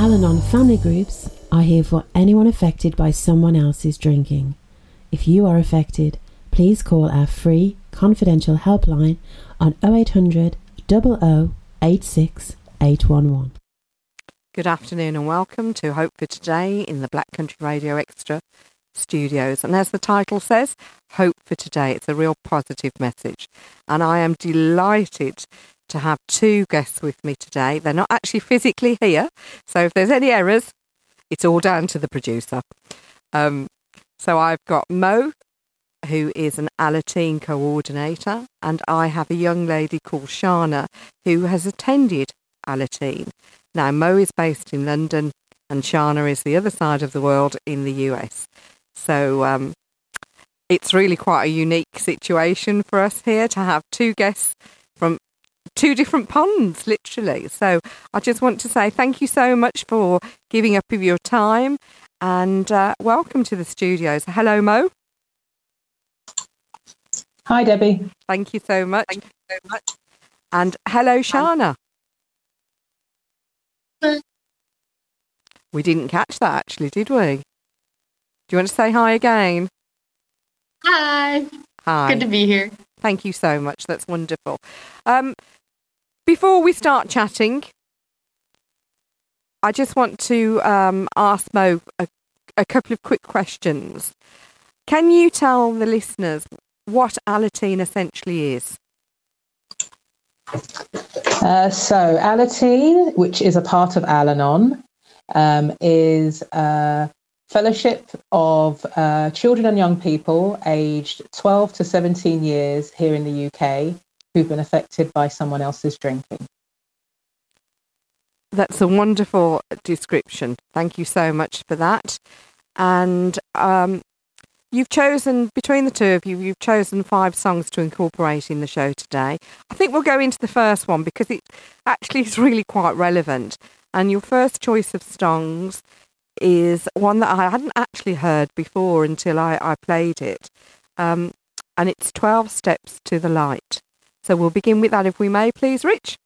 Al-Anon family groups are here for anyone affected by someone else's drinking. If you are affected, please call our free confidential helpline on 0800 00 86 811. Good afternoon and welcome to Hope for Today in the Black Country Radio Extra studios. And as the title says, Hope for Today. It's a real positive message. And I am delighted to have two guests with me today. They're not actually physically here, so if there's any errors, it's all down to the producer. So I've got Mo, who is an Alateen coordinator, and I have a young lady called Shana, who has attended Alateen. Now, Mo is based in London, and Shana is the other side of the world in the US. So it's really quite a unique situation for us here to have two guests from two different ponds, literally. So I just want to say thank you so much for giving up of your time and welcome to the studios. Hello, Mo. Hi, Debbie. Thank you so much. Thank you so much. And hello, Shana. We didn't catch that, actually, did we? Do you want to say hi again? Hi. Hi. Good to be here. Thank you so much. That's wonderful. Before we start chatting, I just want to ask Mo a couple of quick questions. Can you tell the listeners what Alateen essentially is? So Alateen, which is a part of Al-Anon, is a fellowship of children and young people aged 12 to 17 years here in the UK who've been affected by someone else's drinking. That's a wonderful description. Thank you so much for that. And you've chosen, between the two of you, you've chosen 5 songs to incorporate in the show today. I think we'll go into the first one because it actually is really quite relevant. And your first choice of songs is one that I hadn't actually heard before until I played it. And it's 12 Steps to the Light. So we'll begin with that if we may, please, Rich.